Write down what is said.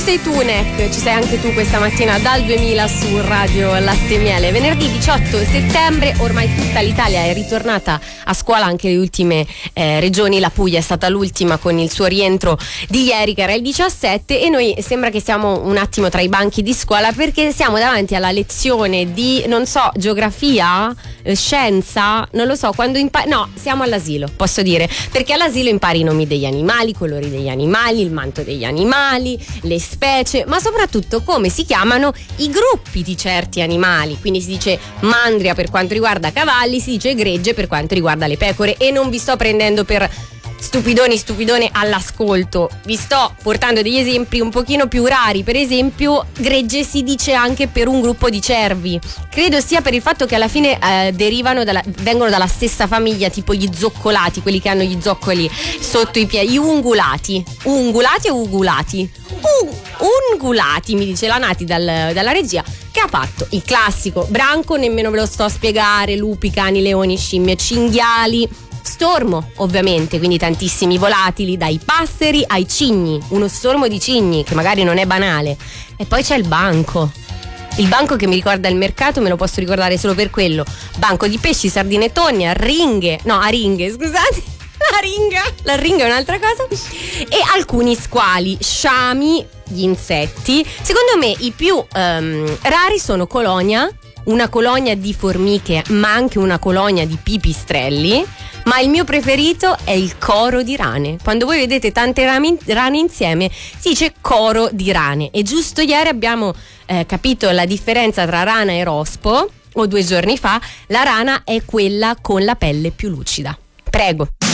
sei tu, Nek, ci sei anche tu questa mattina dal 2000 su Radio Latte e Miele. Venerdì 18 settembre, ormai tutta l'Italia è ritornata a scuola, anche le ultime regioni. La Puglia è stata l'ultima con il suo rientro di ieri, che era il 17, e noi sembra che siamo un attimo tra i banchi di scuola, perché siamo davanti alla lezione di, non so, geografia, scienza, non lo so, quando no, siamo all'asilo, posso dire, perché all'asilo impari i nomi degli animali, i colori degli animali, il manto degli animali, le specie, ma soprattutto come si chiamano i gruppi di certi animali. Quindi si dice mandria per quanto riguarda cavalli, si dice gregge per quanto riguarda le pecore. E non vi sto prendendo per stupidone all'ascolto, vi sto portando degli esempi un pochino più rari. Per esempio, gregge si dice anche per un gruppo di cervi, credo sia per il fatto che alla fine vengono dalla stessa famiglia, tipo gli zoccolati, quelli che hanno gli zoccoli sotto i piedi, gli ungulati o ungulati? Ungulati, mi dice la Nati dalla regia, che ha fatto il classico branco, nemmeno ve lo sto a spiegare, lupi, cani, leoni, scimmie, cinghiali, stormo ovviamente, quindi tantissimi volatili, dai passeri ai cigni, uno stormo di cigni che magari non è banale. E poi c'è il banco che mi ricorda il mercato, me lo posso ricordare solo per quello. Banco di pesci, sardine, tonne, aringhe, scusate, la ringa è un'altra cosa. E alcuni squali, sciami, gli insetti. Secondo me i più rari sono colonia, una colonia di formiche, ma anche una colonia di pipistrelli. Ma il mio preferito è il coro di rane. Quando voi vedete tante rane insieme, si dice coro di rane. E giusto ieri abbiamo capito la differenza tra rana e rospo, o 2 giorni fa. La rana è quella con la pelle più lucida. Prego.